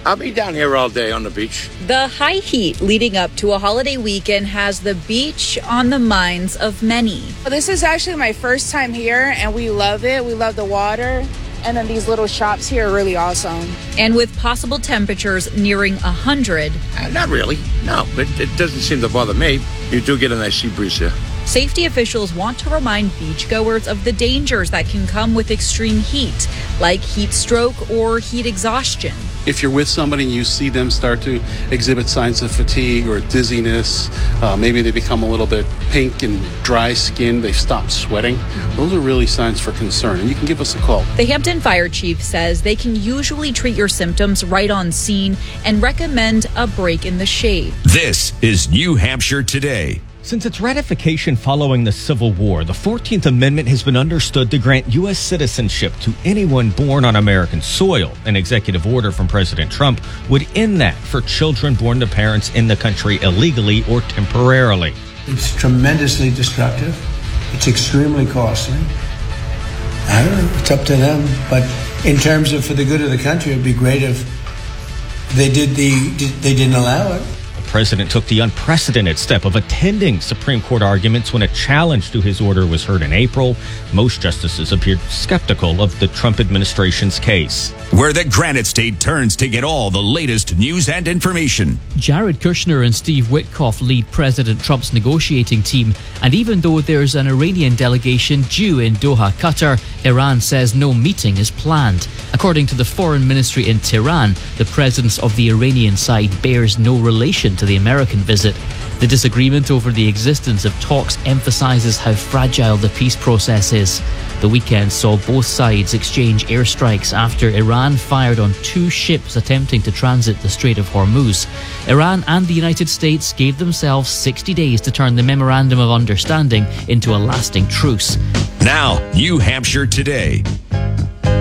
I'll be down here all day on the beach. The high heat leading up to a holiday weekend has the beach on the minds of many. This is actually my first time here, and we love it. We love the water. And then these little shops here are really awesome. And with possible temperatures nearing 100. Not really. No, it doesn't seem to bother me. You do get a nice sea breeze here. Safety officials want to remind beachgoers of the dangers that can come with extreme heat, like heat stroke or heat exhaustion. If you're with somebody and you see them start to exhibit signs of fatigue or dizziness, maybe they become a little bit pink and dry skin, they've stopped sweating, those are really signs for concern, and you can give us a call. The Hampton Fire Chief says they can usually treat your symptoms right on scene and recommend a break in the shade. This is New Hampshire Today. Since its ratification following the Civil War, the 14th Amendment has been understood to grant U.S. citizenship to anyone born on American soil. An executive order from President Trump would end that for children born to parents in the country illegally or temporarily. It's tremendously destructive. It's extremely costly. I don't know. It's up to them. But in terms of for the good of the country, it'd be great if they didn't allow it. The president took the unprecedented step of attending Supreme Court arguments when a challenge to his order was heard in April. Most justices appeared skeptical of the Trump administration's case. Where the Granite State turns to get all the latest news and information. Jared Kushner and Steve Witkoff lead President Trump's negotiating team, and even though there's an Iranian delegation due in Doha, Qatar, Iran says no meeting is planned. According to the Foreign Ministry in Tehran, the presence of the Iranian side bears no relation to the American visit. The disagreement over the existence of talks emphasizes how fragile the peace process is. The weekend saw both sides exchange airstrikes after Iran fired on 2 ships attempting to transit the Strait of Hormuz. Iran and the United States gave themselves 60 days to turn the Memorandum of Understanding into a lasting truce. Now, New Hampshire Today.